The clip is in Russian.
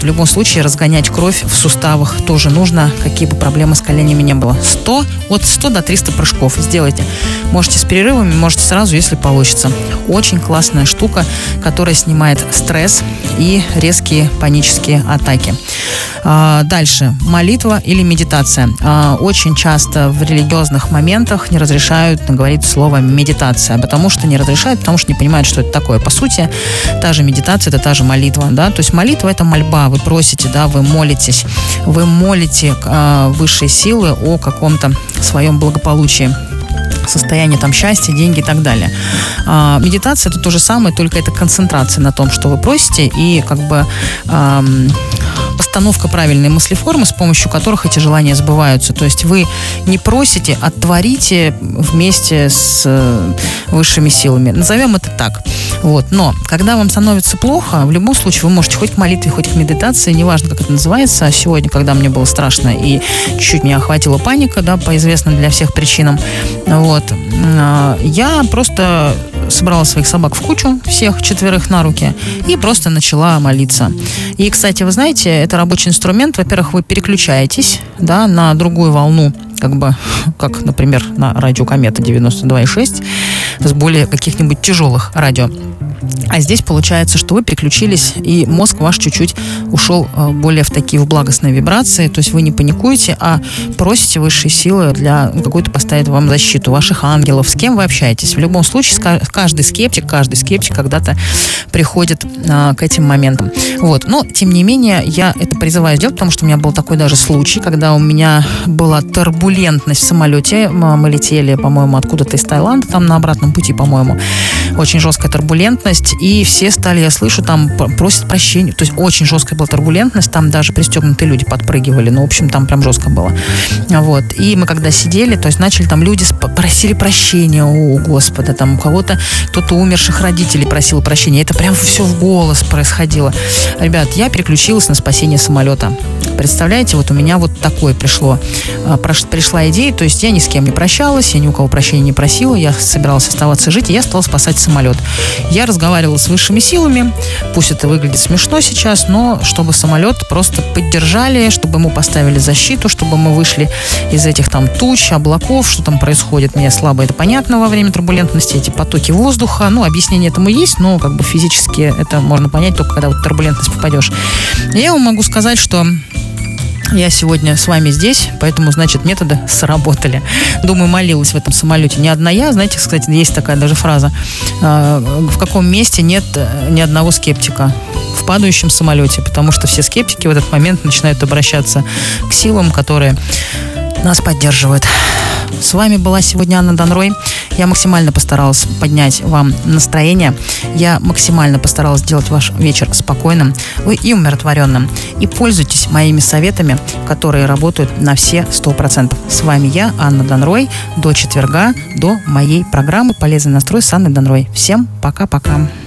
В любом случае разгонять кровь в суставах тоже нужно, какие бы проблемы с коленями не было. От 100 до 300 прыжков сделайте. Можете с перерывами, можете сразу, если получится. Очень классная штука, которая снимает стресс и резкие панические атаки. Дальше. Молитва или медитация. Очень часто в религиозных моментах не разрешают говорить слово медитация. Потому что не разрешают, потому что не понимают, что это такое. По сути, та же медитация, это та же молитва. Да? То есть молитва — это мольба. Вы просите, да, вы молитесь. Вы молите высшие силы о каком-то своем благополучии, состояние там счастья, деньги и так далее. Медитация — это то же самое, только это концентрация на том, что вы просите, и как бы постановка правильной мыслеформы, с помощью которых эти желания сбываются. То есть вы не просите, а творите вместе с высшими силами. Назовем это так. Вот. Но когда вам становится плохо, в любом случае вы можете хоть к молитве, хоть к медитации, неважно, как это называется. А сегодня, когда мне было страшно и чуть-чуть меня охватила паника, да, по известным для всех причинам, вот, я просто собрала своих собак в кучу, всех 4 на руки, и просто начала молиться. И, кстати, вы знаете, это рабочий инструмент. Во-первых, вы переключаетесь, да, на другую волну, как бы, как, например, на радио Комета 92,6, с более каких-нибудь тяжелых радио. А здесь получается, что вы переключились, и мозг ваш чуть-чуть ушел более в такие в благостные вибрации. То есть вы не паникуете, а просите высшие силы для какой-то поставить вам защиту, ваших ангелов. С кем вы общаетесь? В любом случае, каждый скептик когда-то приходит к этим моментам. Вот. Но, тем не менее, я это призываю сделать, потому что у меня был такой даже случай, когда у меня была турбулентность в самолете. Мы летели, по-моему, откуда-то из Таиланда, там на обратном пути, по-моему. Очень жесткая турбулентность. И все стали, я слышу, там просят прощения. То есть очень жесткая была турбулентность. Там даже пристегнутые люди подпрыгивали. Ну, в общем, там прям жестко было. Вот. И мы когда сидели, то есть начали там люди просили прощения у Господа. Там у кого-то, кто-то умерших родителей просил прощения. Это прям все в голос происходило. Ребят, я переключилась на спасение самолета. Представляете, вот у меня вот такое пришла идея. То есть я ни с кем не прощалась, я ни у кого прощения не просила. Я собиралась оставаться жить, и я стала спасать самолет. Я разговаривала с высшими силами. Пусть это выглядит смешно сейчас, но чтобы самолет просто поддержали, чтобы ему поставили защиту, чтобы мы вышли из этих там туч, облаков, что там происходит. Мне слабо это понятно во время турбулентности, эти потоки воздуха. Ну, объяснение этому есть, но как бы физически это можно понять только когда вот в турбулентность попадешь. Я вам могу сказать, что я сегодня с вами здесь, поэтому, значит, методы сработали. Думаю, молилась в этом самолете не одна я. Знаете, кстати, есть такая даже фраза. В каком месте нет ни одного скептика? В падающем самолете. Потому что все скептики в этот момент начинают обращаться к силам, которые нас поддерживают. С вами была сегодня Анна Донрой. Я максимально постаралась поднять вам настроение. Я максимально постаралась сделать ваш вечер спокойным и умиротворенным. И пользуйтесь моими советами, которые работают на все 100%. С вами я, Анна Донрой. До четверга, до моей программы «Полезный настрой» с Анной Донрой. Всем пока-пока.